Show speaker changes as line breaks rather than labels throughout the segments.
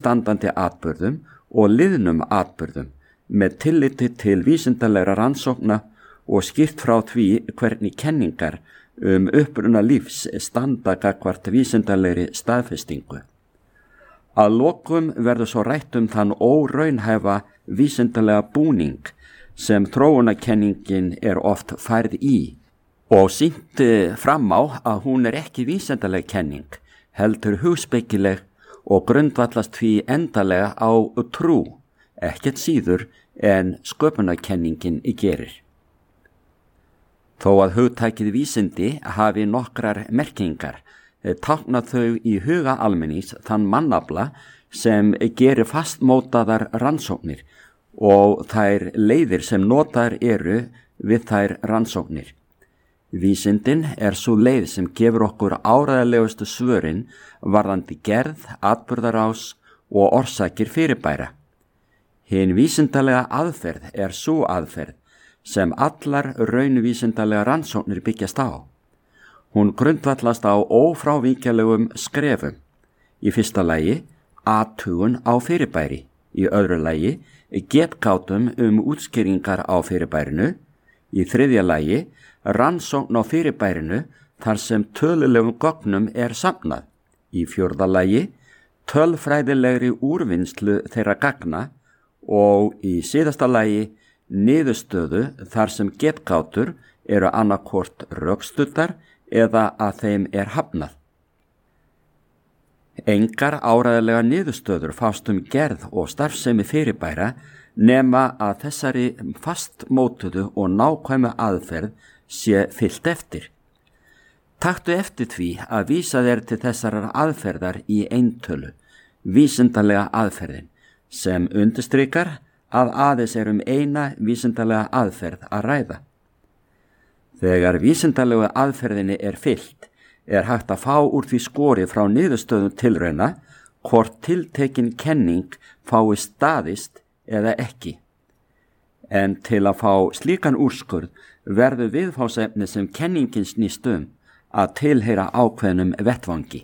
yfirstandandi atburðum og liðnum atburðum með tilliti til vísindalegra rannsókna og skýrt frá því hvernig kenningar uppruna lífs standa gagnvart vísindalegri staðfestingu. Að lokum verður svo rætt þann óraunhæfa vísindalega búning sem þróunarkenningin oft færð í og sýnt fram á að hún ekki vísindaleg kenning, heldur hugspekileg og grundvallast því endalega á trú, ekkert síður en sköpunarkenningin gerir. Þó að hugtakið vísindi hafi nokkrar merkingar, tákna þau í huga almennings þann mannafla sem gerir fastmótaðar rannsóknir og þær leiðir sem notaðar eru við þær rannsóknir. Vísindin sú leið sem gefur okkur áreiðanlegustu svörin varðandi gerð, atburðarás og orsakir fyrirbæra. Hin vísindalega aðferð sú aðferð sem allar raunvísindalega rannsóknir byggjast á. Hún grundvallast á ófrávíkjanlegum skrefum. Í fyrsta lagi athugun á fyrirbæri, í öðru lagi getgátum útskýringar á fyrirbærinu, í þriðja lagi rannsókn á fyrirbærinu þar sem tölulegum gögnum safnað, í fjórða lagi tölfræðilegri úrvinnslu þeirra gagna og í síðasta lagi niðurstöðu þar sem getgátur annaðhvort rökstuddar eða að þeim hafnað. Engar áreiðanlegar niðurstöður fást gerð og starfsemi fyrirbæra nema að þessari fastmótuðu og nákvæmu aðferð sé fylgt eftir. Taktu eftir því að vísað til þessarar aðferðar í eintölu, vísindalega aðferðin, sem undirstrikar að aðeins eina vísindalega aðferð að ræða. Þegar vísindalega aðferðinni fylgt, hægt að fá úr því skori frá niðurstöðum tilrauna hvort tiltekin kenning fái staðist eða ekki. En til að fá slíkan úrskurð verður viðfangsefni sem kenningin snýst að tilheyra ákveðnum vettvangi.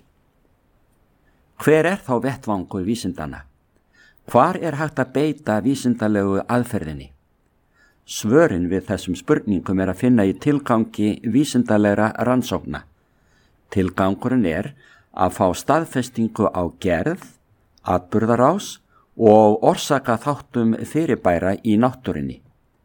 Hver þá vettvangur vísindanna? Hvar hægt að beita vísindalegu aðferðinni? Svörin við þessum spurningum að finna í tilgangi vísindalegra rannsókna. Tilgangurinn að fá staðfestingu á gerð, atburðarás og orsaka þáttum fyrirbæra í náttúrunni.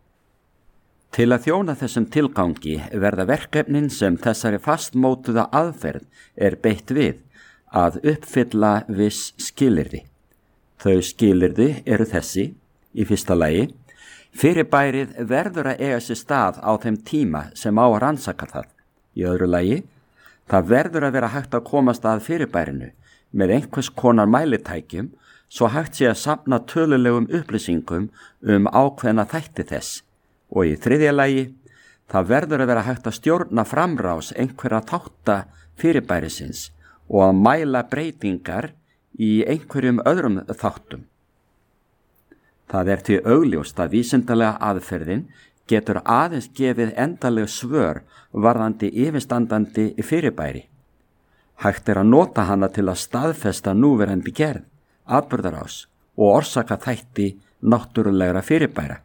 Til að þjóna þessum tilgangi verða verkefnin sem þessari fastmótuða aðferð beitt við að uppfylla viss skilyrði. Þau skilyrði þessi, í fyrsta lagi, fyrirbærið verður að eiga sér stað á þeim tíma sem á að rannsaka það. Í öðru lagi, það verður að vera hægt að komast að fyrirbærinu með einhvers konar mælitækjum svo hægt sé að safna tölulegum upplýsingum ákveðna þætti þess. Og í þriðja lagi, það verður að vera hægt að stjórna framrás einhverja þátta fyrirbærisins og að mæla breytingar í einhverjum öðrum þáttum. Það því augljóst að vísindalega aðferðin getur aðeins gefið endaleg svör varðandi yfirstandandi fyrirbæri. Hægt að nota hana til að staðfesta núverandi gerð, atburðarás og orsaka þætti náttúrulegra fyrirbæra.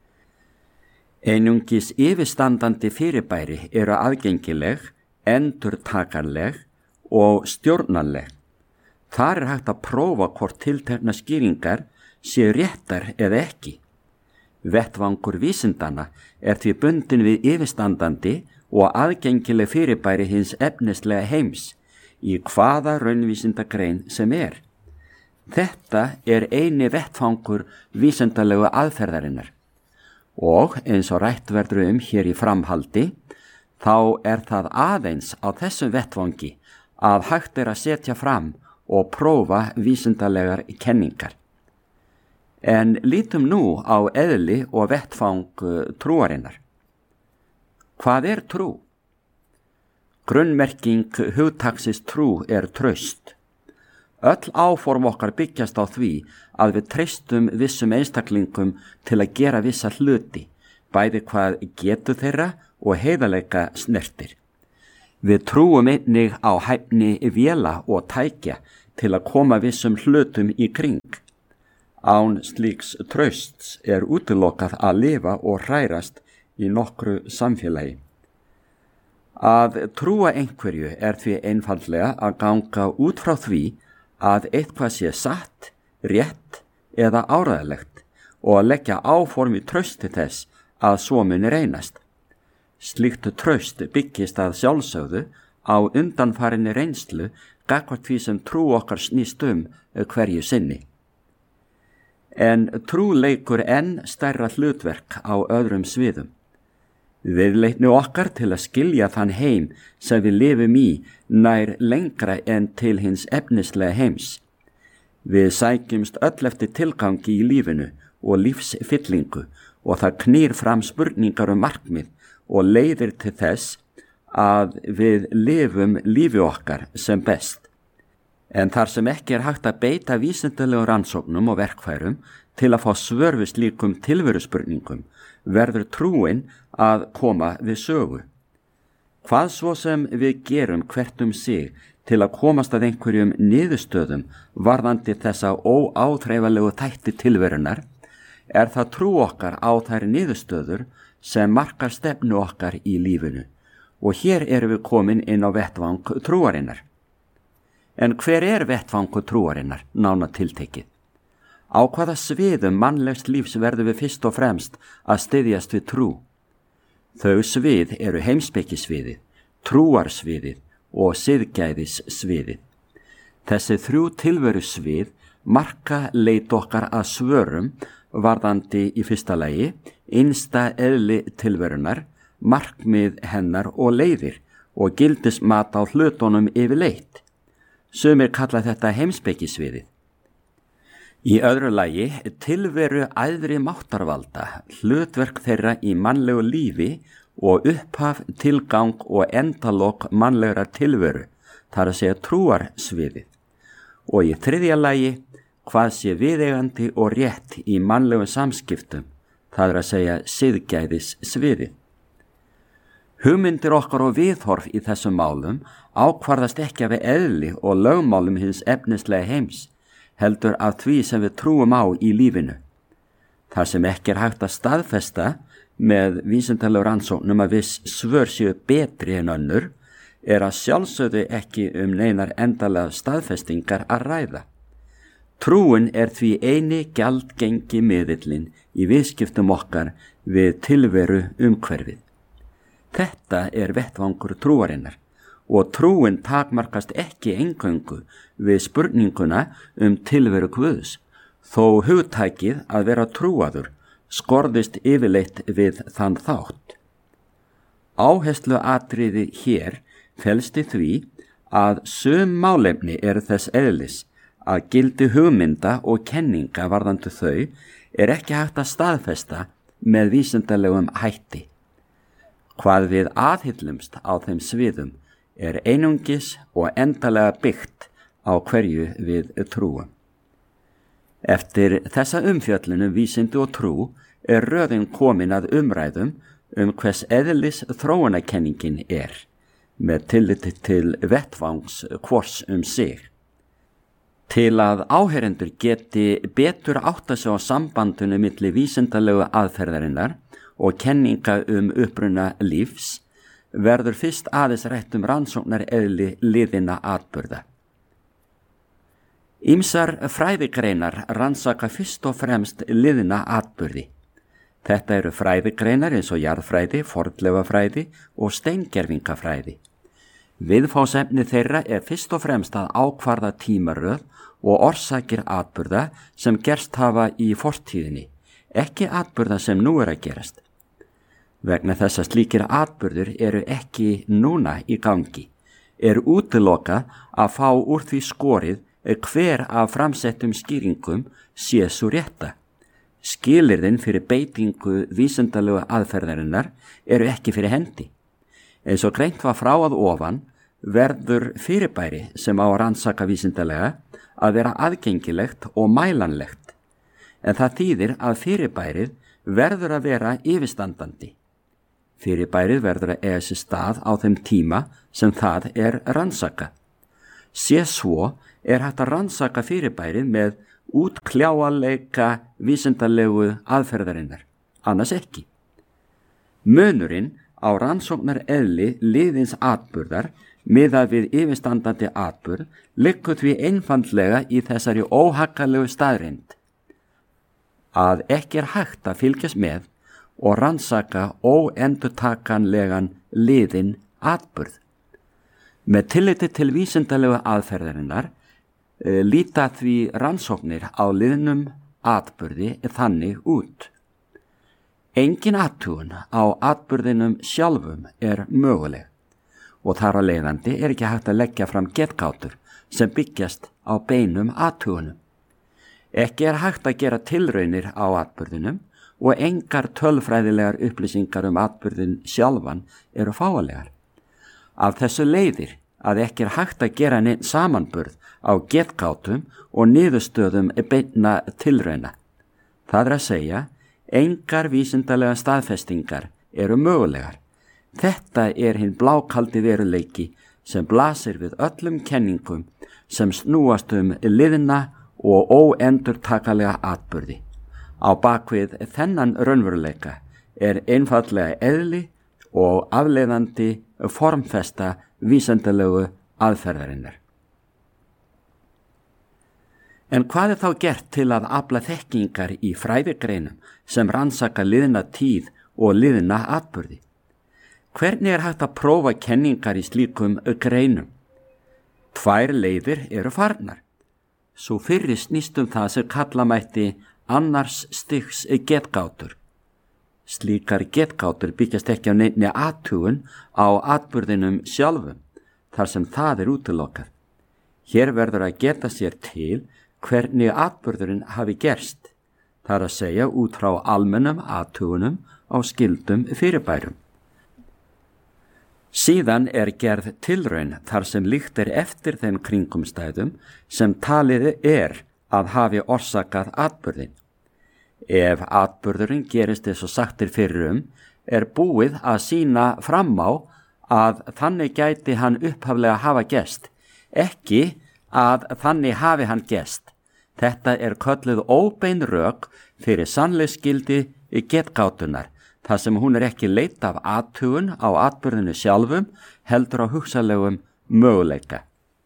Einungis yfirstandandi fyrirbæri aðgengileg, endurtakanleg og stjórnanleg. Þar hægt að prófa hvort tiltekna skýringar séu réttar eða ekki. Vettvangur vísindanna því bundin við yfirstandandi og aðgengileg fyrirbæri hins efnislega heims í hvaða raunvísindagrein sem Þetta eini vettvangur vísindalegu aðferðarinnar. Og eins og rætt verður hér í framhaldi, þá það aðeins á þessum vettvangi að hægt að setja fram og prófa vísindalegar kenningar. En lítum nú á eðli og vettfang trúarinnar. Hvað trú? Grunnmerking hugtaksins trú traust. Öll áform okkar byggjast á því að við treystum vissum einstaklingum til að gera vissa hluti, bæði hvað getu þeirra og heiðarleika snertir. Við trúum einnig á hæfni véla og tækja til að koma vissum hlutum í kring. Án slíks trausts er útilokað að lifa og hrærast í nokkru samfélagi. Að trúa einhverju er því einfaldlega að ganga út frá því að eitthvað sé satt, rétt eða áræðilegt og að leggja áform í trausti þess að svo muni reynast. Slíkt traust byggist að sjálfsögðu á undanfarinni reynslu gagnvart því sem trú okkar snýst hverju sinni. En trú leikur enn stærra hlutverk á öðrum sviðum. Viðleitni okkar til að skilja þann heim sem við lifum í nær lengra en til hins efnislega heims. Við sækjumst öll eftir tilgangi í lífinu og lífsfyllingu og það knýr fram spurningar markmið og leiðir til þess að við lifum lífi okkar sem best. En þar sem ekki er hægt að beita vísindalegum rannsóknum og verkfærum til að fá svör við slíkum tilveruspurningum, verður trúin að koma við sögu. Hvað svo sem við gerum hvert sig til að komast að einhverjum niðurstöðum varðandi þessa óáþreifalegu þætti tilverunar, er það trú okkar á þær niðurstöður sem markar stefnu okkar í lífinu. Og hér erum við komin inn á vettvang trúarinnar. En hver er vettvangur trúarinnar, nánar tiltekið? Á hvaða sviðum mannlegs lífs verðum við fyrst og fremst að styðjast við trú? Þau svið eru heimspekisviðið, trúarsviðið og siðgæðissviðið. Þessi þrjú tilverusvið marka leit okkar að svörum varðandi í fyrsta lagi innsta eðli tilverunar, markmið hennar og leiðir og gildismat á hlutunum yfirleitt. Sumir kalla þetta heimspekisviðið. Í öðru lagi tilveru æðri máttarvalda, hlutverk þeirra í mannlegu lífi og upphaf, tilgang og endalok mannlegra tilveru, þar að segja trúarsviðið. Og í þriðja lagi hvað sé viðeigandi og rétt í mannlegum samskiptum, það er að segja siðgæðissviðið. Hugmyndir okkar og viðhorf í þessum málum ákvarðast ekki af eðli og lögmálum hins efnislega heims, heldur af því sem við trúum á í lífinu. Þar sem ekki er hægt að staðfesta með vísindalegum rannsóknum að viss svör séu betri en önnur, er að sjálfsögðu ekki neinar endalega staðfestingar að ræða. Trúin er því eini gjaldgengi miðillinn í viðskiptum okkar við tilveru umhverfið. Þetta er vettvangur trúarinnar og trúin takmarkast ekki eingöngu við spurninguna tilveru Guðs, þó hugtækið að vera trúaður skorðist yfirleitt við þann þátt. Áhersluatriði hér felst í því að sum málefni eru þess eðlis að gildi hugmynda og kenninga varðandi þau er ekki hægt að staðfesta með vísindalegum hætti. Hvað við aðhyllumst á þeim sviðum er einungis og endalega byggt á hverju við trúum. Eftir þessa umfjöllun vísindi og trú er röðin komin að umræðum hvers eðlis þróunarkenningin er, með tilliti til vettvangs hvors sig. Til að áheyrendur geti betur átta sig á sambandinu milli vísindalegu aðferðarinnar og kenninga uppruna lífs, verður fyrst aðeins rætt rannsóknar eðli liðinna atburða. Ýmsar fræðigreinar rannsaka fyrst og fremst liðinna atburði. Þetta eru fræðigreinar eins og jarðfræði, fornleifafræði og steingervingafræði. Viðfangsefni þeirra er fyrst og fremst að ákvarða tímaröð og orsakir atburða sem gerst hafa í fortíðinni, ekki atburða sem nú er að gerast. Vegna þess að slíkir atburður eru ekki núna í gangi, er útilokað að fá úr því skorið hver af framsettum skýringum sé sú rétta. Skilyrðin fyrir beitingu vísindalegu aðferðarinnar eru ekki fyrir hendi. Eins og greint var frá að ofan verður fyrirbæri sem á að rannsaka vísindalega að vera aðgengilegt og mælanlegt, en það þýðir að fyrirbærið verður að vera yfirstandandi. Fyrirbærið verður að eiga sér stað á þeim tíma sem það er rannsakað. Sé svo er hægt að rannsaka fyrirbærið með útkljáanleika vísindalegu aðferðarinnar, annars ekki. Munurinn á rannsóknar eðli liðins atburðar miðað við yfirstandandi atburð liggur því einfaldlega í þessari óhaggalegu staðreynd að ekki er hægt að fylgjast með og rannsaka óendurtakanlegan liðinn atburð. Með tilliti til vísindalegu aðferðarinnar líta því rannsóknir á liðnum atburði þannig út. Engin athugun á atburðinum sjálfum er möguleg og þar á leiðandi er ekki hægt að leggja fram getgátur sem byggjast á beinum athugunum. Ekki er hægt að gera tilraunir á atburðinum og engar tölfræðilegar upplýsingar atburðin sjálfan eru fáanlegar. Af þessu leiðir að ekki er hægt að gera neinn samanburð á getgátum og niðurstöðum beinna tilrauna. Það er að segja, engar vísindalega staðfestingar eru mögulegar. Þetta er hinn blákaldi veruleiki sem blasir við öllum kenningum sem snúast liðna og óendurtakalega atburði. Á bakvið þennan raunveruleika er einfaldlega eðli og afleiðandi formfesta vísindalegu aðferðarinnar. En hvað er þá gert til að afla þekkingar í fræðigreinum sem rannsaka liðna tíð og liðna atburði? Hvernig er hægt að prófa kenningar í slíkum greinum? 2 leiðir eru farnar. Sú fyrri snýst það sem kalla mætti annars stigs getgátur. Slíkar getgátur byggjast ekki á neinni athugun á atburðinum sjálfum, þar sem það er útilokað. Hér verður að geta sér til hvernig atburðurinn hafi gerst, þar að segja út frá almennum athugunum á skyldum fyrirbærum. Síðan er gerð tilraun þar sem líkt er eftir þeim kringumstæðum sem talið er að hafi orsakað atburðin. Ef atburðurinn gerist eins og sagt er fyrir er búið að sýna fram á að þannig gæti hann upphaflega hafa gerst, ekki að þannig hafi hann gerst. Þetta er kölluð óbein rök fyrir sannleiksgildi getgátunar, þar sem hún er ekki leitt af athugun á atburðinu sjálfum, heldur á hugsanlegum möguleika.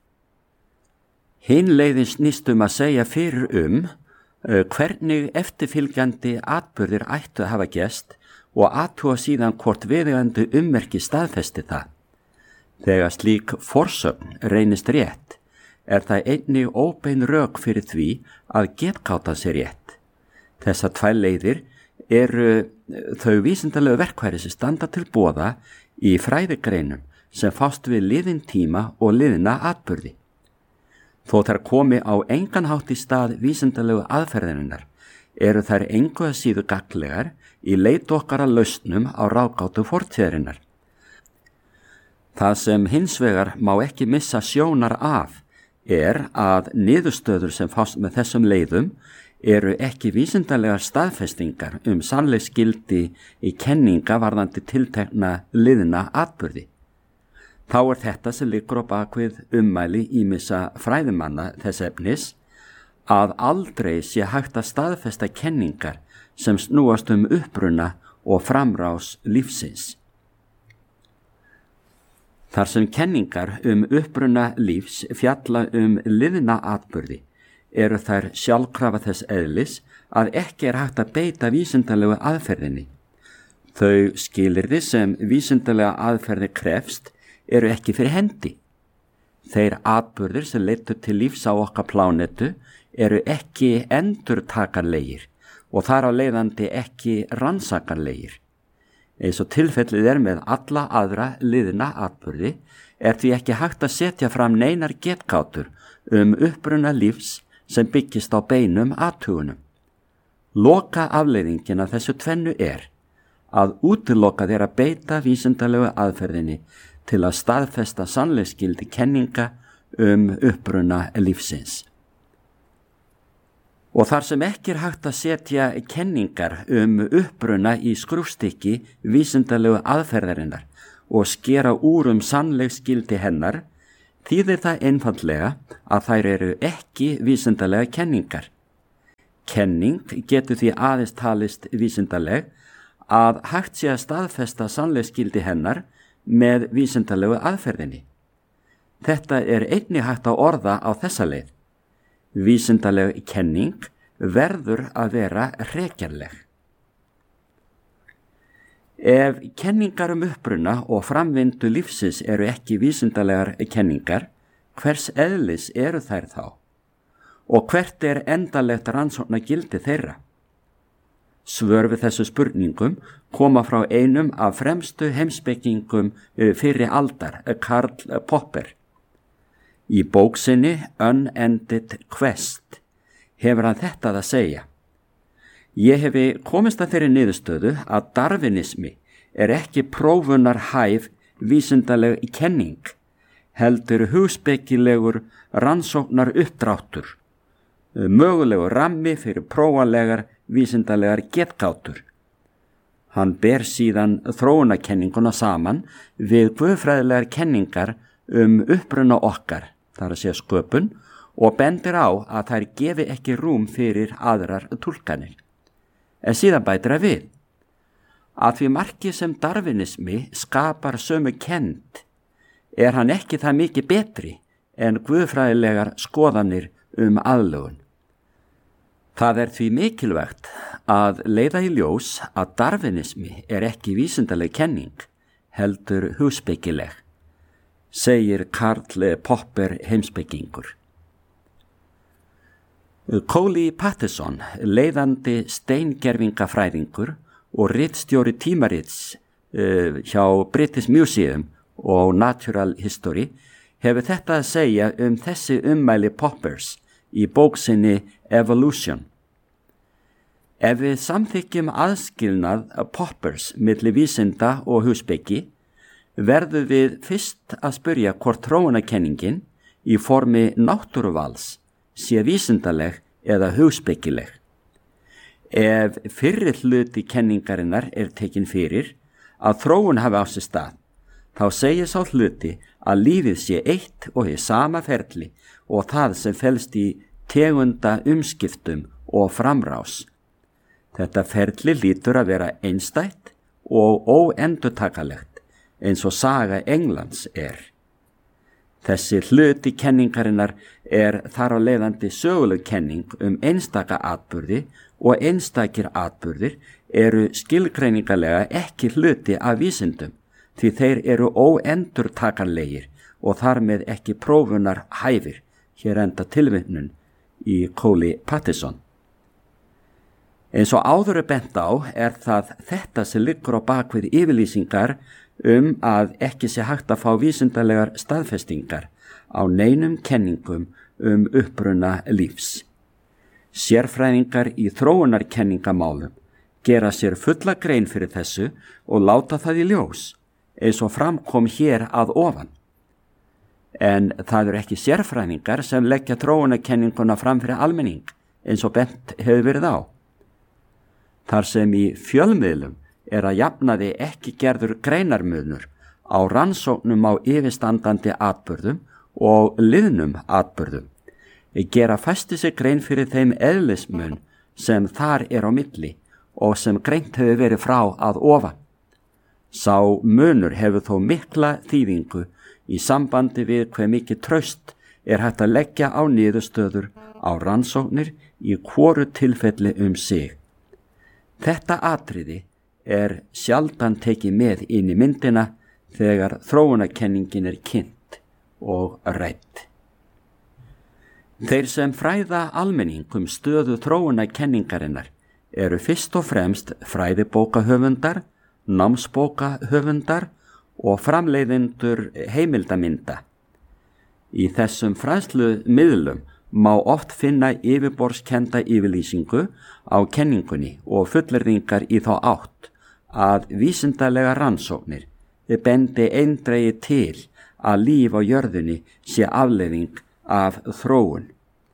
Hinn leiðin snýst að segja fyrir hvernig eftirfylgjandi atburðir ættu að hafa gerst og athuga síðan hvort viðeigandi ummerki staðfesti það. Þegar slík forsögn reynist rétt, er það einnig óbein rök fyrir því að getgátan sé rétt. Þessar 2 leiðir eru þau vísindalegu verkfæri sem standa til boða í fræðigreinum sem fást við liðin tíma og liðina atburði. Þó þær komi á engan hátt í stað vísindalegu aðferðirinnar, eru þær engu að síður gagnlegar í leit okkar að lausnum á ráðgátu fortíðarinnar. Það sem hins vegar má ekki missa sjónar af er að niðurstöður sem fást með þessum leiðum eru ekki vísindalegar staðfestingar sannleiksgildi í kenninga varðandi tiltekna liðna atburði. Þá er þetta sem liggur á bakvið ummæli ýmissa fræðimanna þess efnis að aldrei sé hægt að staðfesta kenningar sem snúast uppruna og framrás lífsins. Þar sem kenningar uppruna lífs fjalla liðna atburði eru þær sjálfkrafa þess eðlis að ekki er hægt að beita vísindalegu aðferðinni. Þau skilyrði sem vísindalega aðferði krefst eru ekki fyrir hendi. Þeir atburðir sem leiddu til lífs á okkar plánetu eru ekki endurtakanlegir og þar á leiðandi ekki rannsakanlegir. Eins og tilfellið er með alla aðra liðna atburði er því ekki hægt að setja fram neinar getgátur uppruna lífs sem byggist á beinum athugunum. Loka afleiðingin af þessu tvennu er að útilokað er að beita vísindalegu aðferðinni til að staðfesta sannleiksgildi kenninga uppruna lífsins. Og þar sem ekki er hægt að setja kenningar uppruna í skrúfstykki vísindalegu aðferðarinnar og skera úr sannleiksgildi hennar, þýðir það einfaldlega að þær eru ekki vísindalega kenningar. Kenning getur því aðeins talist vísindaleg að hægt sé að staðfesta sannleiksgildi hennar með vísindalegu aðferðinni. Þetta er einnig hægt að orða á þessa leið. Vísindaleg kenning verður að vera rekjanleg. Ef kenningar uppruna og framvindu lífsins eru ekki vísindalegar kenningar, hvers eðlis eru þær þá? Og hvert er endalegt rannsóknargildi þeirra? Svör við þessu spurningum koma frá einum af fremstu heimspekingum fyrri aldar, Karl Popper. Í bók sinni Unended Quest hefur hann þetta að segja. Ég hefi komist að þeirri niðurstöðu að darwinismi er ekki prófunarhæf vísindaleg kenning, heldur hugspekilegur rannsóknar uppdráttur, mögulegur rammi fyrir prófanlegar vísindalegar getgátur. Hann ber síðan þróunarkenninguna saman við guðfræðilegar kenningar uppruna okkar, þar að segja sköpun, og bendir á að þær gefi ekki rúm fyrir aðrar túlkanir. En síðan bætir að við, að því marki sem darwinismi skapar sömu kennd, er hann ekki það mikið betri en guðfræðilegar skoðanir aðlögun. Það er því mikilvægt að leiða í ljós að darwinismi er ekki vísindaleg kenning, heldur hugspekileg, segir Karl Popper heimspekingur. Coley Patterson, leiðandi steingervingafræðingur og ritstjóri tímarits hjá British Museum og Natural History, hefur þetta að segja þessi ummæli Poppers í bók sinni Evolution. Ef við samþykkjum aðskilnað Poppers milli vísinda og hugspeki, verðum við fyrst að spyrja hvort þróunarkenningin í formi náttúruvals sé vísindaleg eða hugspekileg. Ef fyrri hluti kenningarinnar er tekin fyrir að þróun hafi á sér stað, þá segir sá hluti að lífið sé eitt og hið sama ferli og það sem felst í tegunda umskiptum og framrás. Þetta ferli lítur að vera einstætt og óendurtakanlegt, eins og saga Englands er. Þessi hluti kenningarinnar er þar á leiðandi söguleg kenning einstaka atburði og einstakir atburðir eru skilgreiningarlega ekki hluti af vísindum því þeir eru óendurtakanlegir og þar með ekki prófunar hæfir, hér enda tilvitnun í Coley Patterson. Eins og áður er bent á er það þetta sem liggur á bakvið yfirlýsingar að ekki sé hægt að fá vísindalegar staðfestingar á neinum kenningum uppruna lífs. Sérfræðingar í þróunarkenningamálum gera sér fulla grein fyrir þessu og láta það í ljós, eins og framkom hér að ofan. En það eru ekki sérfræðingar sem leggja þróunarkenninguna fram fyrir almenning, eins og bent hefur verið á. Þar sem í fjölmiðlum er að jafnaði ekki gerður greinarmunur á rannsóknum á yfirstandandi atburðum og liðnum atburðum, gera fæsti sig grein fyrir þeim eðlismun sem þar er á milli og sem greint hefur verið frá að ofan. Sá munur hefur þó mikla þýðingu í sambandi við hve mikið traust er hægt að leggja á niðurstöður á rannsóknir í hvoru tilfelli sig. Þetta atriði er sjaldan tekið með inn í myndina þegar þróunarkenningin er kynnt og rædd. Þeir sem fræða almenning stöðu þróunarkenningarinnar eru fyrst og fremst fræðibókahöfundar, námsbókahöfundar og framleiðendur heimildaminda. Í þessum fræðslumiðlum má oft finna yfirborðskennda yfirlýsingu á kenningunni og fullyrðingar í þá átt að vísindalega rannsóknir bendi eindregið til að líf á jörðinni sé afleiðing af þróun.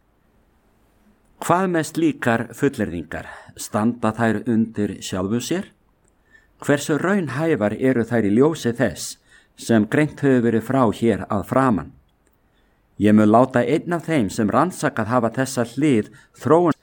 Hvað með slíkar fullyrðingar? Standa þær undir sjálfu sér? Hversu raunhæfar eru þær í ljósi þess sem greint hefur verið frá hér að framan? Ég mun láta einn af þeim sem rannsakað hafa þessa hlið þróun